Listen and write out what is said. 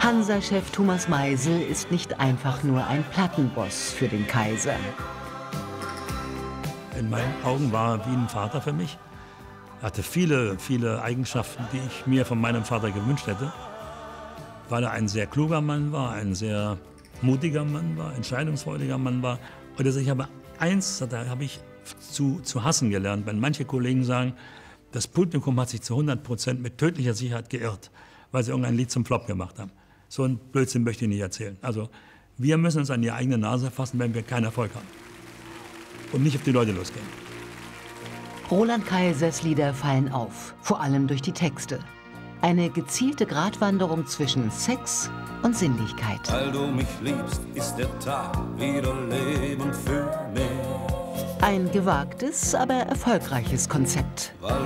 Hansa-Chef Thomas Meisel ist nicht einfach nur ein Plattenboss für den Kaiser. In meinen Augen war er wie ein Vater für mich. Er hatte viele, viele Eigenschaften, die ich mir von meinem Vater gewünscht hätte. Weil er ein sehr kluger Mann war, ein sehr mutiger Mann war, entscheidungsfreudiger Mann war. Und ich habe eins, da habe ich zu hassen gelernt, wenn manche Kollegen sagen, das Publikum hat sich zu 100% mit tödlicher Sicherheit geirrt, weil sie irgendein Lied zum Flop gemacht haben. So ein Blödsinn möchte ich nicht erzählen. Also wir müssen uns an die eigene Nase fassen, wenn wir keinen Erfolg haben. Und nicht auf die Leute losgehen. Roland Kaisers Lieder fallen auf, vor allem durch die Texte. Eine gezielte Gratwanderung zwischen Sex und Sinnlichkeit. Weil du mich liebst, ist der Tag wieder Leben für mich. Ein gewagtes, aber erfolgreiches Konzept.